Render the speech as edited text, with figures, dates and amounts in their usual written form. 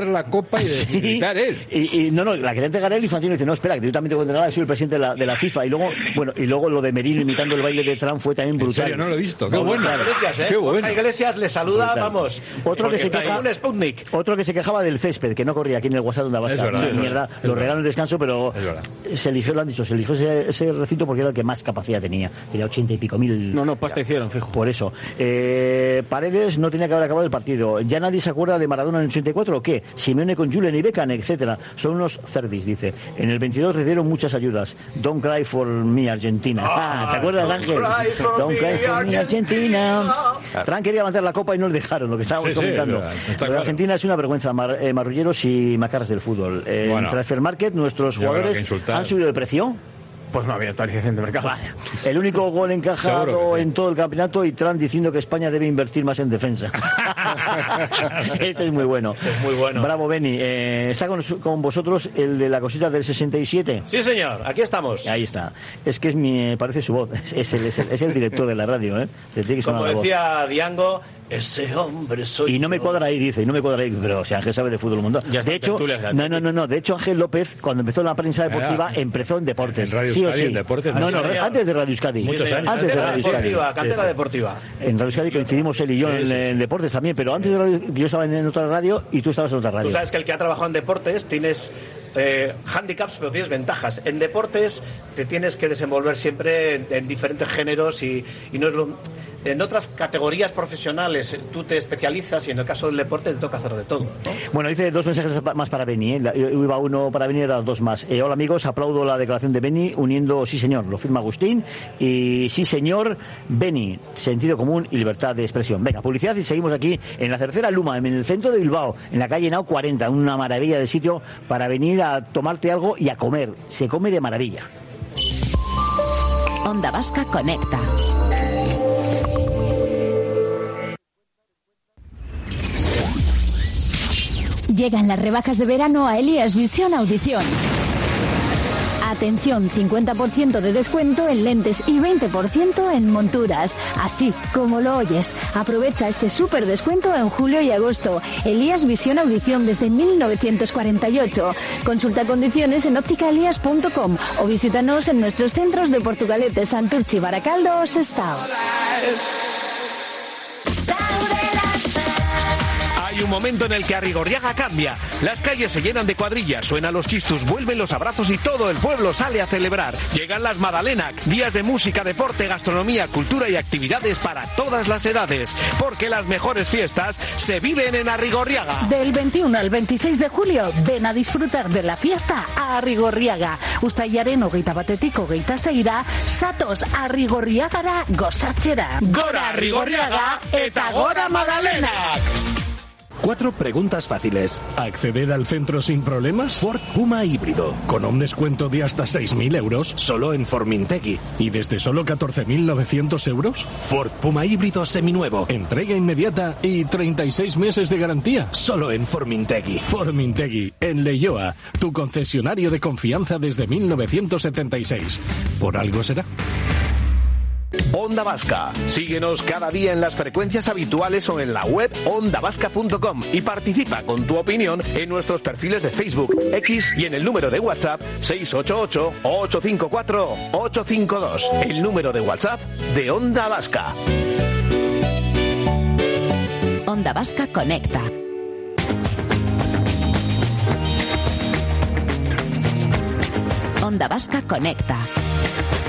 la copa y de gritar él. Y no, la quería entregar él y Infantino dice, no, espera, que yo también tengo que entregarla, soy el presidente de la FIFA. Y luego lo de Merino imitando el baile de Trump fue también brutal. ¿En serio? No lo he visto. Qué bueno. Iglesias, Qué bueno. Iglesias le saluda, brutal. vamos. Otro que se quejaba del césped, que no corría aquí en el WhatsApp de Onda Vasca. Mierda, lo regalan el descanso, pero se eligió ese recinto porque era el que más capacidad tenía 80 y pico mil. No, pasta hicieron, fijo. Por eso. Paredes no tenía que haber acabado el partido. ¿Ya nadie se acuerda de Maradona en el 84 o qué? Simeone con Julen y Beckham, etcétera. Son unos cerdis, dice. En el 22 recibieron muchas ayudas. Don't cry for me, Argentina. ¿Te acuerdas, Ángel? Don't cry for me, Argentina. Trump quería levantar la copa y no le dejaron, lo que estábamos comentando. Claro. Argentina es una vergüenza, marrulleros y macarras del fútbol. En Transfer Market, nuestros jugadores han subido de precio. Pues no había actualización de mercado. Vale. El único gol encajado en todo el campeonato y Trump diciendo que España debe invertir más en defensa. Este es muy bueno. Ese es muy bueno. Bravo, Beni. ¿Está con vosotros el de la cosita del 67? Sí, señor. Aquí estamos. Ahí está. Es que parece su voz. Es el director de la radio, ¿eh? Como decía Diango, ese hombre soy y no me cuadra ahí, dice, pero si Ángel sabe de fútbol mundo. De hecho, no, de hecho Ángel López, cuando empezó en la prensa deportiva, empezó en deportes. En Radio sí o Euskadi, sí. en deportes. Antes de Radio Euskadi. Muchos años. Antes de Radio Euskadi. Cantera deportiva. En Radio Euskadi coincidimos él y yo en deportes también, pero antes de Radio, yo estaba en otra radio y tú estabas en otra radio. Tú sabes que el que ha trabajado en deportes tienes handicaps, pero tienes ventajas. En deportes te tienes que desenvolver siempre en diferentes géneros y no es lo... En otras categorías profesionales tú te especializas y en el caso del deporte te toca hacer de todo, ¿no? Bueno, dice 2 mensajes más para Beni, ¿eh? Iba uno para Beni, era 2 más. Hola amigos, aplaudo la declaración de Beni uniendo sí señor, lo firma Agustín, y sí señor, Beni, sentido común y libertad de expresión. Venga, publicidad y seguimos aquí en la Tercera Luma, en el centro de Bilbao, en la calle Nao 40, una maravilla de sitio para venir a tomarte algo y a comer. Se come de maravilla. Onda Vasca conecta. Llegan las rebajas de verano a Elías Visión Audición. Atención, 50% de descuento en lentes y 20% en monturas. Así como lo oyes. Aprovecha este súper descuento en julio y agosto. Elías Visión Audición desde 1948. Consulta condiciones en ópticaelías.com o visítanos en nuestros centros de Portugalete, Santurchi, Baracaldo o Sestao. Hay un momento en el que Arrigorriaga cambia. Las calles se llenan de cuadrillas, suenan los chistus, vuelven los abrazos y todo el pueblo sale a celebrar. Llegan las Madalenac, días de música, deporte, gastronomía, cultura y actividades para todas las edades. Porque las mejores fiestas se viven en Arrigorriaga. Del 21 al 26 de julio, ven a disfrutar de la fiesta a Arrigorriaga. Uztailaren 21 hogeita seira, zatoz Arrigorriagara gozatzera. Gora Arrigorriaga eta gora Madalenac. 4 preguntas fáciles. ¿Acceder al centro sin problemas? Ford Puma híbrido. ¿Con un descuento de hasta 6.000 euros? Solo en Formintegui. ¿Y desde solo 14.900 euros? Ford Puma híbrido seminuevo. Entrega inmediata y 36 meses de garantía. Solo en Formintegui. Formintegui, en Leioa, tu concesionario de confianza desde 1976. ¿Por algo será? Onda Vasca. Síguenos cada día en las frecuencias habituales o en la web ondavasca.com y participa con tu opinión en nuestros perfiles de Facebook, X y en el número de WhatsApp 688-854-852. El número de WhatsApp de Onda Vasca. Onda Vasca conecta. Onda Vasca conecta.